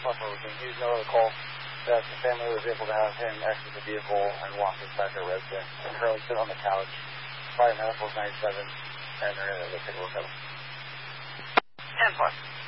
Buffalo can use no other call that the family was able to have him exit the vehicle and walk inside their residence and currently sit on the couch. Fire Medical's 97, and they're going to go take a look at him. 10+.